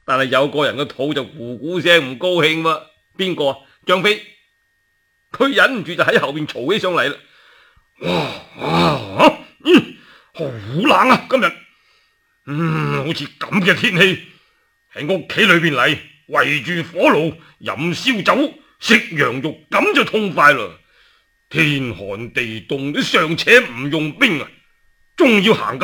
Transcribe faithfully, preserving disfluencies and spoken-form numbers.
但係有個人個肚就咕咕聲唔高興喎。邊個啊？張飛。佢忍唔住就喺後邊嘈起上嚟啦。哇哇嗯，好冷啊今日。嗯，好似咁嘅天氣，喺屋企裏邊嚟，圍住火爐飲燒酒食羊肉，咁就痛快啦。天寒地凍都尚且唔用兵啊，仲要行咁